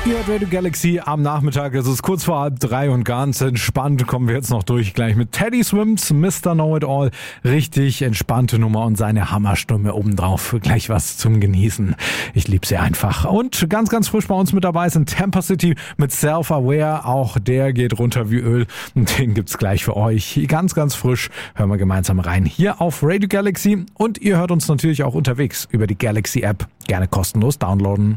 Ihr hört Radio Galaxy am Nachmittag, es ist kurz vor 2:30 und ganz entspannt kommen wir jetzt noch durch, gleich mit Teddy Swims, Mr. Know-It-All, richtig entspannte Nummer und seine Hammerstimme obendrauf, gleich was zum Genießen. Ich liebe sie einfach. Und ganz, ganz frisch bei uns mit dabei sind Temper City mit Self-Aware, auch der geht runter wie Öl und den gibt's gleich für euch. Ganz, ganz frisch, hören wir gemeinsam rein hier auf Radio Galaxy und ihr hört uns natürlich auch unterwegs über die Galaxy App, gerne kostenlos downloaden.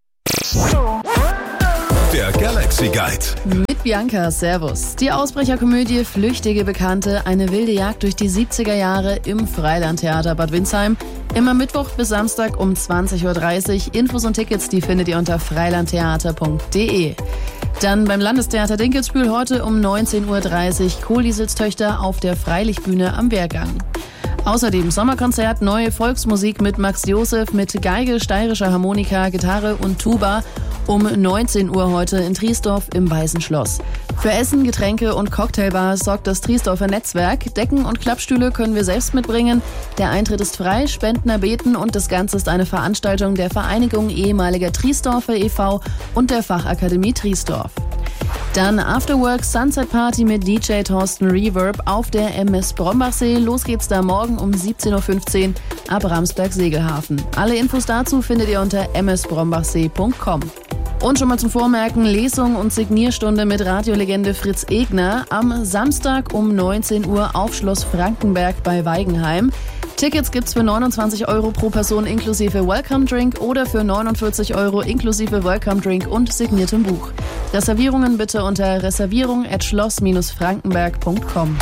Der Galaxy Guide. Mit Bianca, Servus. Die Ausbrecherkomödie Flüchtige Bekannte, eine wilde Jagd durch die 70er Jahre im Freilandtheater Bad Windsheim. Immer Mittwoch bis Samstag um 20.30 Uhr. Infos und Tickets, die findet ihr unter freilandtheater.de. Dann beim Landestheater Dinkelsbühl heute um 19.30 Uhr Kohldiesels Töchter auf der Freilichtbühne am Wehrgang. Außerdem Sommerkonzert, neue Volksmusik mit Max Josef mit Geige, steirischer Harmonika, Gitarre und Tuba um 19 Uhr heute in Triesdorf im Weißen Schloss. Für Essen, Getränke und Cocktailbars sorgt das Triesdorfer Netzwerk. Decken und Klappstühle können wir selbst mitbringen. Der Eintritt ist frei, Spenden erbeten und das Ganze ist eine Veranstaltung der Vereinigung ehemaliger Triesdorfer e.V. und der Fachakademie Triesdorf. Dann Afterwork Sunset Party mit DJ Thorsten Reverb auf der MS Brombachsee. Los geht's da morgen um 17.15 Uhr ab Ramsberg-Segelhafen. Alle Infos dazu findet ihr unter msbrombachsee.com. Und schon mal zum Vormerken, Lesung und Signierstunde mit Radiolegende Fritz Egner am Samstag um 19 Uhr auf Schloss Frankenberg bei Weigenheim. Tickets gibt's für 29 € pro Person inklusive Welcome Drink oder für 49 € inklusive Welcome Drink und signiertem Buch. Reservierungen bitte unter reservierung@schloss-frankenberg.com.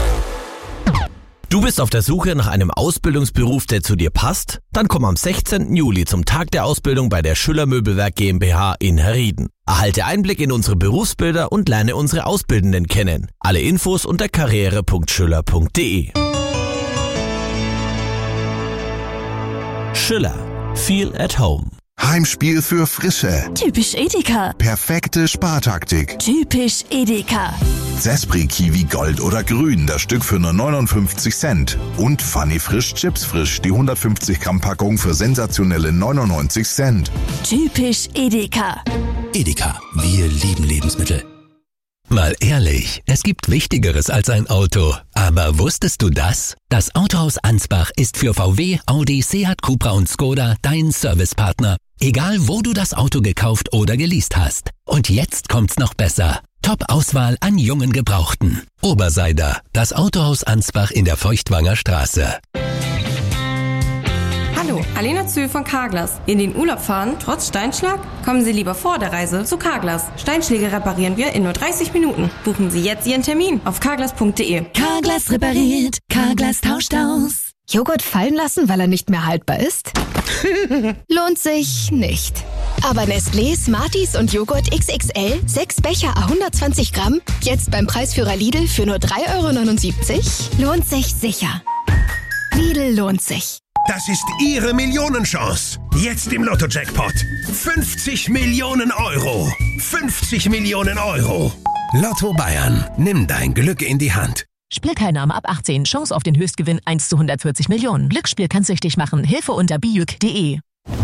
Du bist auf der Suche nach einem Ausbildungsberuf, der zu dir passt? Dann komm am 16. Juli zum Tag der Ausbildung bei der Schüller Möbelwerk GmbH in Herrieden. Erhalte Einblick in unsere Berufsbilder und lerne unsere Auszubildenden kennen. Alle Infos unter karriere.schüller.de. Schüller. Feel at home. Heimspiel für Frische. Typisch Edeka. Perfekte Spartaktik. Typisch Edeka. Zespri Kiwi Gold oder Grün, das Stück für nur 59 Cent. Und Funny Frisch Chips Frisch, die 150 Gramm Packung für sensationelle 99 Cent. Typisch Edeka. Edeka, wir lieben Lebensmittel. Mal ehrlich, es gibt Wichtigeres als ein Auto. Aber wusstest du das? Das Autohaus Ansbach ist für VW, Audi, Seat, Cupra und Skoda dein Servicepartner. Egal, wo du das Auto gekauft oder geleast hast. Und jetzt kommt's noch besser. Top-Auswahl an jungen Gebrauchten. Oberseider, das Autohaus Ansbach in der Feuchtwanger Straße. Hallo, Alena Zühl von Carglass. In den Urlaub fahren, trotz Steinschlag? Kommen Sie lieber vor der Reise zu Carglass. Steinschläge reparieren wir in nur 30 Minuten. Buchen Sie jetzt Ihren Termin auf carglass.de. Carglass repariert, Carglass tauscht aus. Joghurt fallen lassen, weil er nicht mehr haltbar ist? Lohnt sich nicht. Aber Nestlé, Smarties und Joghurt XXL, 6 Becher à 120 Gramm, jetzt beim Preisführer Lidl für nur 3,79 €, lohnt sich sicher. Lidl lohnt sich. Das ist Ihre Millionenchance. Jetzt im Lotto-Jackpot. 50 Millionen €. 50 Millionen €. Lotto Bayern. Nimm dein Glück in die Hand. Spielteilnahme ab 18. Chance auf den Höchstgewinn 1 zu 140 Millionen. Glücksspiel kann süchtig machen. Hilfe unter biüc.de.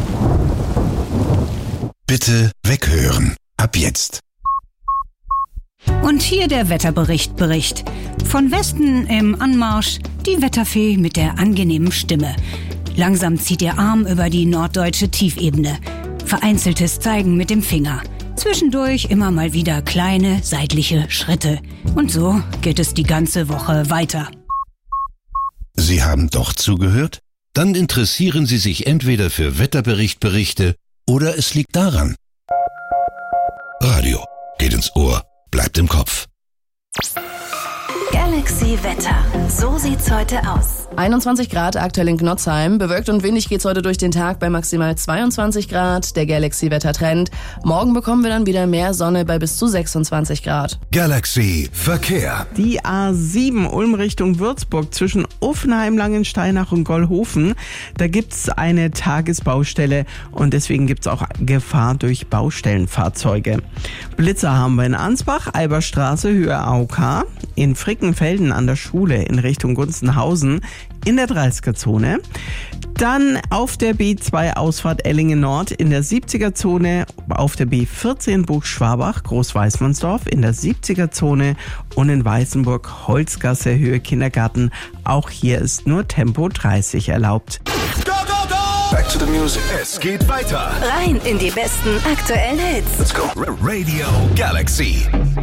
Bitte weghören. Ab jetzt. Und hier der Wetterbericht. Von Westen im Anmarsch die Wetterfee mit der angenehmen Stimme. Langsam zieht ihr Arm über die norddeutsche Tiefebene. Vereinzeltes Zeigen mit dem Finger. Zwischendurch immer mal wieder kleine seitliche Schritte. Und so geht es die ganze Woche weiter. Sie haben doch zugehört? Dann interessieren Sie sich entweder für Wetterberichte oder es liegt daran. Radio geht ins Ohr, bleibt im Kopf. Galaxy Wetter. So sieht's heute aus. 21 Grad aktuell in Gnotzheim. Bewölkt und windig geht's heute durch den Tag bei maximal 22 Grad. Der Galaxy-Wettertrend. Morgen bekommen wir dann wieder mehr Sonne bei bis zu 26 Grad. Galaxy Verkehr. Die A7 Ulm Richtung Würzburg zwischen Uffenheim, Langensteinach und Gollhofen. Da gibt's eine Tagesbaustelle und deswegen gibt's auch Gefahr durch Baustellenfahrzeuge. Blitzer haben wir in Ansbach, Alberstraße, Höhe AOK. In Frickenfelden an der Schule in Richtung Gunzenhausen in der 30er-Zone. Dann auf der B2 Ausfahrt Ellingen Nord in der 70er-Zone, auf der B14 Buchschwabach, Großweißmannsdorf in der 70er-Zone und in Weißenburg Holzgasse Höhe Kindergarten. Auch hier ist nur Tempo 30 erlaubt. Go, go, go! Back to the music. Es geht weiter. Rein in die besten aktuellen Hits. Let's go. Radio Galaxy.